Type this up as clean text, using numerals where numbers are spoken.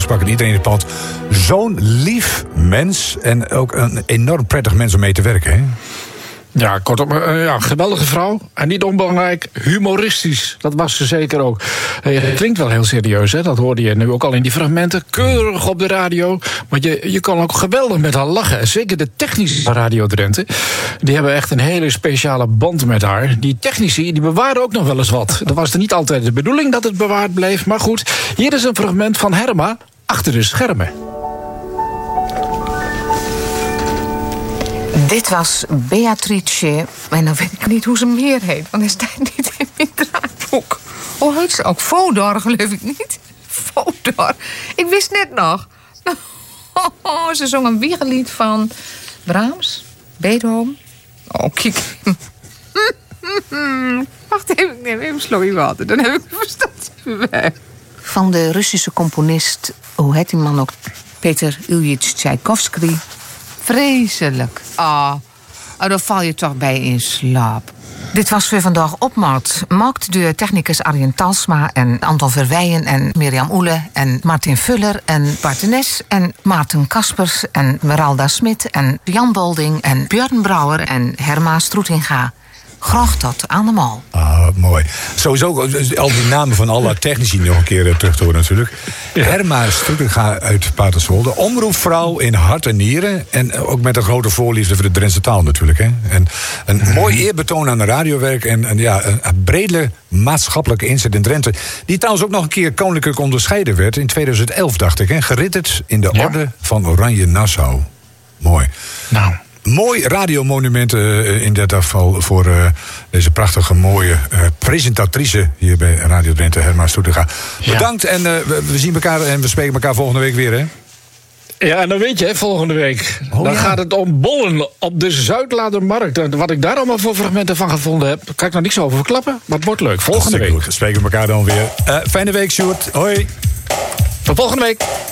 sprak iedereen in het pand. Zo'n lief mens en ook een enorm prettig mens om mee te werken, hè? Ja, kortom, geweldige vrouw. En niet onbelangrijk, humoristisch. Dat was ze zeker ook. Het klinkt wel heel serieus, hè? Dat hoorde je nu ook al in die fragmenten. Keurig op de radio. Maar je kan ook geweldig met haar lachen. Zeker de technici van Radio Drenthe. Die hebben echt een hele speciale band met haar. Die technici, die bewaren ook nog wel eens wat. Dat was er niet altijd de bedoeling dat het bewaard bleef. Maar goed, hier is een fragment van Herma achter de schermen. Dit was Beatrice, en dan weet ik niet hoe ze meer heet, want hij staat niet in mijn draaiboek. Hoe heet ze ook? Fodor, geloof ik niet. Fodor. Ik wist net nog. Oh, ze zong een wiegelied van Brahms, Beethoven. Oh, kijk. Wacht even, ik neem even een slokje water. Dan heb ik mijn verstand weer weg. Van de Russische componist, hoe heet die man ook? Peter Ilyich Tchaikovsky. Vreselijk. Daar val je toch bij in slaap. Dit was weer vandaag opmaakt. Maakt door technicus Arjen Talsma en Anton Verweijen en Mirjam Oele en Martin Vuller en Bart de Nes en Maarten Kaspers en Meralda Smit en Jan Bolding en Björn Brouwer en Herma Stroetinga. Graag tot allemaal. Mooi. Sowieso al die namen van alle technici nog een keer terug te horen natuurlijk. Ja. Herma Stroetinga uit Paterswolde. Omroepvrouw in hart en nieren. En ook met een grote voorliefde voor de Drentse taal natuurlijk. Hè. En een mooi eerbetoon aan de radiowerk. En een brede maatschappelijke inzet in Drenthe. Die trouwens ook nog een keer koninklijk onderscheiden werd. In 2011 dacht ik. Hè. Geritterd in de orde van Oranje Nassau. Mooi. Nou. Mooi radiomonument in dit geval voor deze prachtige, mooie presentatrice hier bij Radio Drenthe, Herma Stroetinga. Ja. Bedankt en we zien elkaar en we spreken elkaar volgende week weer, hè? Ja, en dan weet je, hè, volgende week. Dan gaat het om bollen op de Zuidladermarkt. En wat ik daar allemaal voor fragmenten van gevonden heb, kan ik nog niks over verklappen. Maar het wordt leuk. Volgende week. Goed. Spreken we elkaar dan weer. Fijne week, Sjoerd. Hoi. Tot volgende week.